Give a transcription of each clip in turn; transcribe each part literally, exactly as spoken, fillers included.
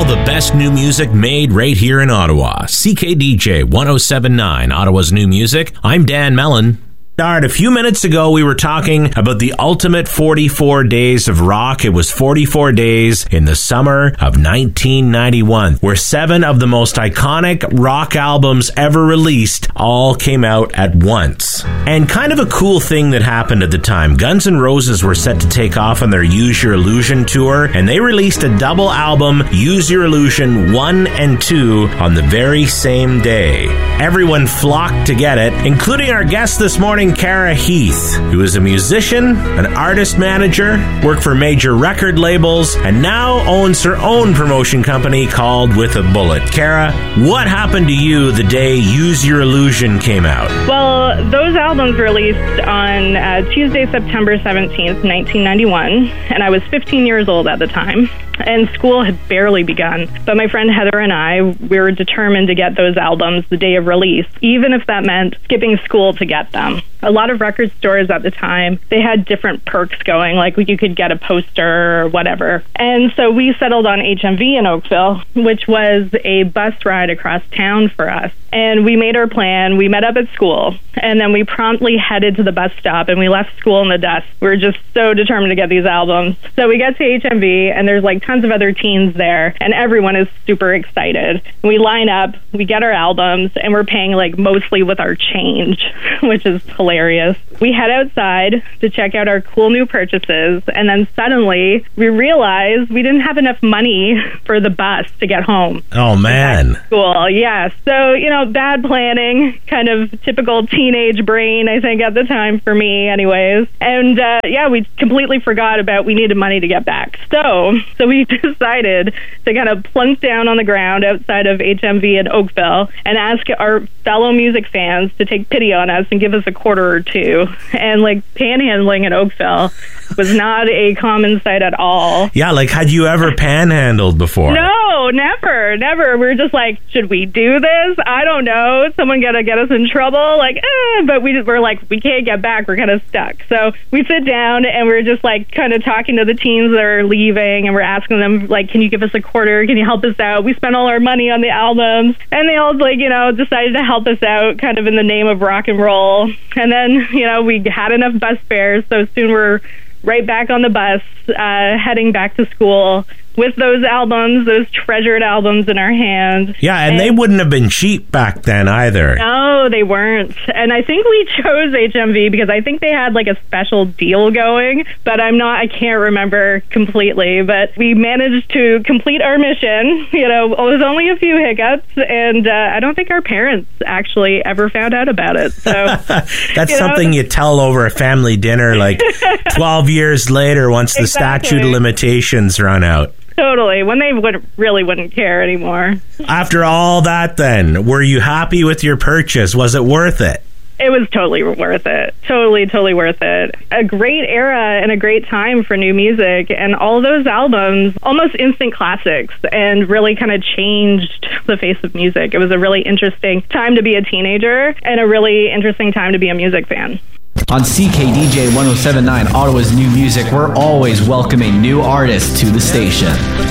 All the best new music made right here in Ottawa. C K D J one oh seven point nine, Ottawa's new music. I'm Dan Mellon. All right, a few minutes ago, we were talking about the ultimate forty-four days of rock. It was forty-four days in the summer of nineteen ninety-one, where seven of the most iconic rock albums ever released all came out at once. And kind of a cool thing that happened at the time, Guns N' Roses were set to take off on their Use Your Illusion tour, and they released a double album, Use Your Illusion one and two, on the very same day. Everyone flocked to get it, including our guest this morning, Cara Heath, who is a musician, an artist manager, worked for major record labels, and now owns her own promotion company called With a Bullet. Cara, what happened to you the day Use Your Illusion came out? Well, those albums released on uh, Tuesday, September seventeenth, nineteen ninety-one, and I was fifteen years old at the time. And school had barely begun. But my friend Heather and I, we were determined to get those albums the day of release, even if that meant skipping school to get them. A lot of record stores at the time, they had different perks going, like you could get a poster or whatever. And so we settled on H M V in Oakville, which was a bus ride across town for us. And we made our plan. We met up at school, and then we promptly headed to the bus stop, and we left school in the dust. We were just so determined to get these albums. So we get to H M V, and there's like tons of other teens there, and everyone is super excited. We line up, we get our albums, and we're paying like mostly with our change, which is hilarious. We head outside to check out our cool new purchases, and then suddenly we realize we didn't have enough money for the bus to get home. Oh, man. Cool, yeah. So, you know, bad planning, kind of typical teenage brain, I think, at the time for me anyways. And, uh, yeah, we completely forgot about we needed money to get back. So, so we decided to kind of plunk down on the ground outside of H M V in Oakville and ask our fellow music fans to take pity on us and give us a quarter or two. And, like, panhandling in Oakville was not a common sight at all. Yeah, like, had you ever panhandled before? No, never, never. We were just like, should we do this? I don't know. Someone gonna get us in trouble? Like, eh, but we just, we're like, we can't get back. We're kind of stuck. So we sit down and we're just like kind of talking to the teens that are leaving, and we're asking them, like, can you give us a quarter? Can you help us out? We spent all our money on the albums, and they all, like, you know, decided to help us out kind of in the name of rock and roll. And then, you know, we had enough bus fares, so soon we're right back on the bus, uh, heading back to school with those albums, those treasured albums in our hand. Yeah, and, and they wouldn't have been cheap back then either. No, they weren't. And I think we chose H M V because I think they had like a special deal going, but I'm not, I can't remember completely. But we managed to complete our mission. You know, it was only a few hiccups, and uh, I don't think our parents actually ever found out about it. So that's you something know? you tell over a family dinner like twelve years later once the Exactly. statute of limitations run out. Totally, when they would really wouldn't care anymore. After all that, then, were you happy with your purchase? Was it worth it? It was totally worth it. Totally, totally worth it. A great era and a great time for new music, and all those albums, almost instant classics, and really kind of changed the face of music. It was a really interesting time to be a teenager, and a really interesting time to be a music fan. On C K D J one oh seven point nine, Ottawa's new music, we're always welcoming new artists to the station.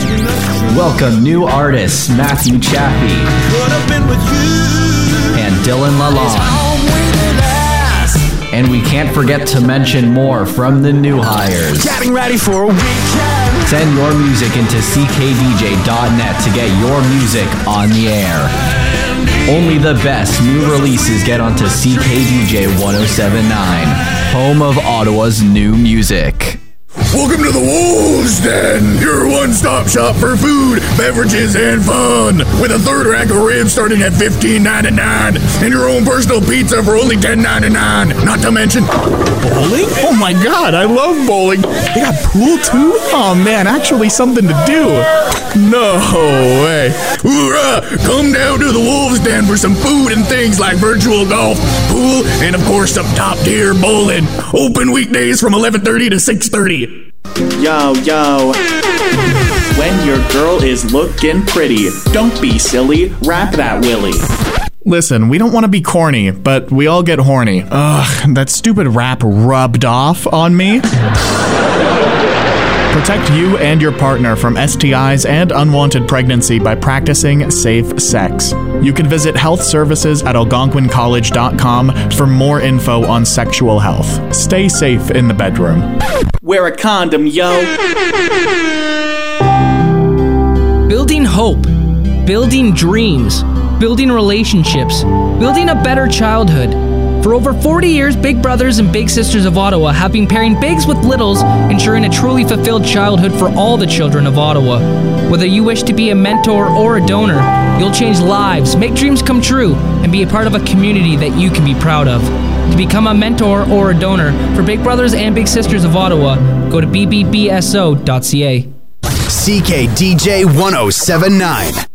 Welcome new artists Matthew Chappie and Dylan Lalonde. And we can't forget to mention more from the new hires. Getting ready for a weekend. Send your music into c k d j dot net to get your music on the air. Only the best new releases get onto C K D J one oh seven point nine, home of Ottawa's new music. Welcome to the Wolves Den, your one-stop shop for food, beverages, and fun. With a third rack of ribs starting at fifteen ninety-nine and your own personal pizza for only ten ninety-nine. Not to mention bowling. Oh my god, I love bowling. They got pool too? Oh man, actually something to do. No way. Hoorah! Come down to the Wolves Den for some food and things like virtual golf, pool, and of course some top-tier bowling. Open weekdays from eleven thirty to six thirty. Yo, yo. When your girl is looking pretty, don't be silly, wrap that willy. Listen, we don't want to be corny, but we all get horny. Ugh, that stupid rap rubbed off on me. Protect you and your partner from S T Is and unwanted pregnancy by practicing safe sex. You can visit health services at algonquin college dot com for more info on sexual health. Stay safe in the bedroom. Wear a condom, yo. Building hope, building dreams, building relationships, building a better childhood. For over forty years, Big Brothers and Big Sisters of Ottawa have been pairing bigs with littles, ensuring a truly fulfilled childhood for all the children of Ottawa. Whether you wish to be a mentor or a donor, you'll change lives, make dreams come true, and be a part of a community that you can be proud of. To become a mentor or a donor for Big Brothers and Big Sisters of Ottawa, go to b b b s o dot c a. C K D J one oh seven point nine.